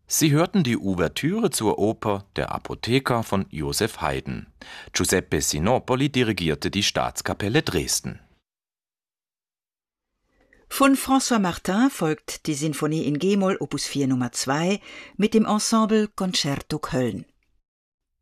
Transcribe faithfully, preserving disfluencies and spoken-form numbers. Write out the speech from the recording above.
Sie hörten die Ouvertüre zur Oper Der Apotheker von Joseph Haydn. Giuseppe Sinopoli dirigierte die Staatskapelle Dresden. Von François Martin folgt die Sinfonie in G-Moll Opus vier Nummer zwei mit dem Ensemble Concerto Köln.